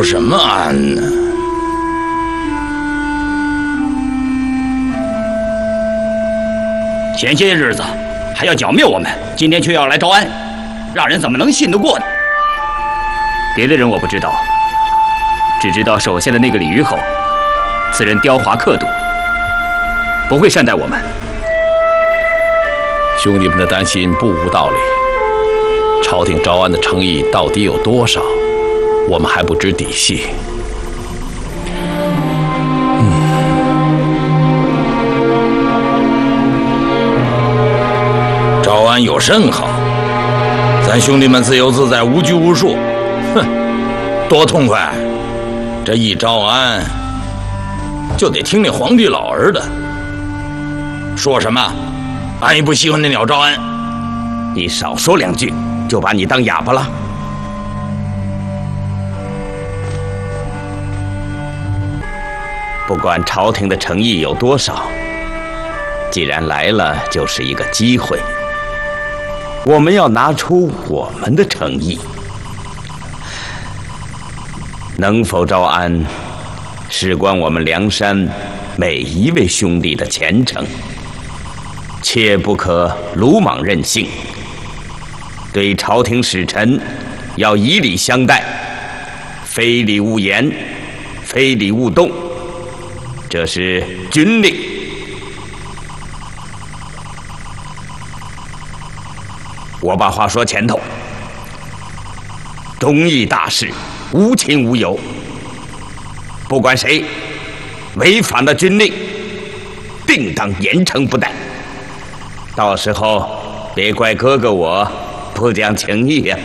招什么安呢？ 前些日子还要剿灭我们，今天却要来招安，让人怎么能信得过呢？别的人我不知道，只知道手下的那个李虞侯，此人刁滑刻毒，不会善待我们。 兄弟们的担心不无道理。朝廷招安的诚意到底有多少，我们还不知底细。 招安有甚好？咱兄弟们自由自在，无拘无束，哼，多痛快！这一招安，就得听那皇帝老儿的。说什么？安姨不喜欢那鸟招安？ 你少说两句，就把你当哑巴了。不管朝廷的诚意有多少，既然来了，就是一个机会。我们要拿出我们的诚意，能否招安，事关我们梁山每一位兄弟的前程，切不可鲁莽任性。对朝廷使臣要以礼相待，非礼勿言，非礼勿动，这是军令。我把话说前头，忠义大事，无亲无友，不管谁违反了军令，定当严惩不贷。到时候别怪哥哥我不讲情义呀！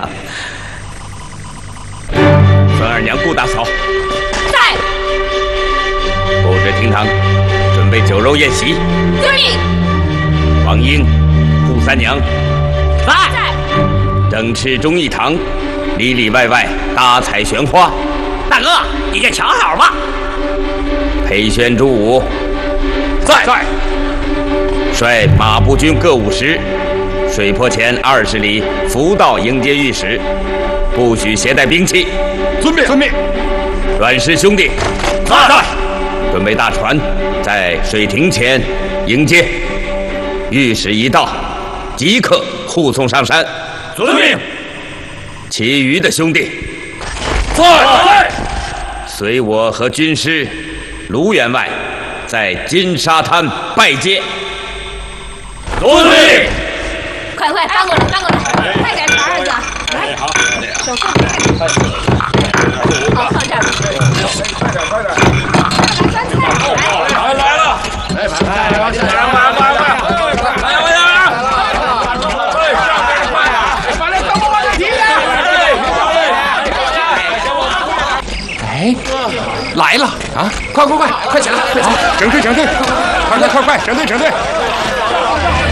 孙二娘、顾大嫂， 在。 布置厅堂，准备酒肉宴席。 遵命。 王英、顾三娘， 在。 整饬忠义堂，里里外外搭彩悬花。 大哥，你就瞧好吧。 裴宣、朱武，在。率马步军各50，水泊前20里伏道迎接御史，不许携带兵器。 遵命。遵命。 阮氏兄弟，在。准备大船，在水亭前迎接。御史一到，即刻护送上山。 遵命。 其余的兄弟， 在。 随我和军师卢员外在金沙滩拜接。 遵命。 快搬过来，快点，小二子，来， 好， 手放这儿，好，放这儿，快点，酸菜， 来了， 来了啊！快起来！好，整队，快，整队！